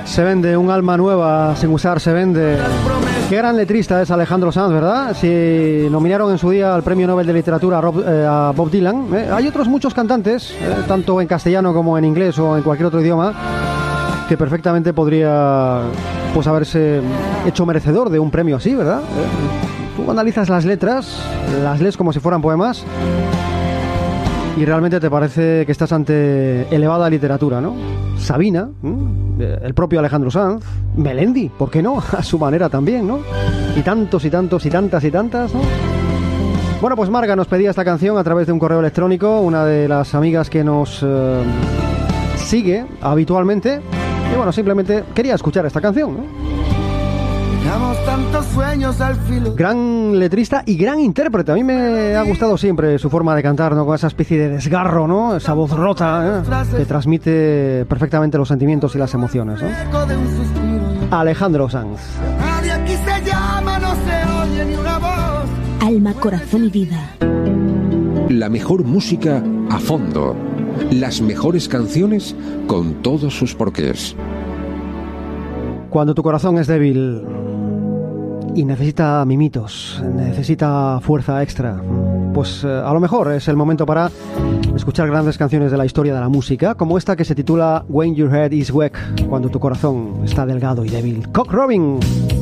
Se vende un alma nueva, sin usar se vende. Qué gran letrista es Alejandro Sanz, ¿verdad? Si nominaron en su día al Premio Nobel de Literatura a Bob Dylan. Hay otros muchos cantantes, tanto en castellano como en inglés o en cualquier otro idioma, que perfectamente podría pues haberse hecho merecedor de un premio así, ¿verdad? Tú analizas las letras, las lees como si fueran poemas y realmente te parece que estás ante elevada literatura, ¿no? Sabina, el propio Alejandro Sanz, Melendi, ¿por qué no? A su manera también, ¿no? Y tantos y tantos y tantas y tantas, ¿no? Bueno, pues Marga nos pedía esta canción a través de un correo electrónico, una de las amigas que nos sigue habitualmente, y bueno, simplemente quería escuchar esta canción, ¿no? Tantos sueños al filo. Gran letrista y gran intérprete. A mí me ha gustado siempre su forma de cantar, ¿no? Con esa especie de desgarro, ¿no? Esa voz rota, que transmite perfectamente los sentimientos y las emociones, ¿no? Alejandro Sanz. Nadie aquí se llama, no se oye ni una voz. Alma, corazón y vida. La mejor música a fondo. Las mejores canciones con todos sus porqués. Cuando tu corazón es débil y necesita mimitos, necesita fuerza extra, pues a lo mejor es el momento para escuchar grandes canciones de la historia de la música, como esta que se titula When Your Head is Weak, cuando tu corazón está delgado y débil. Cock Robin.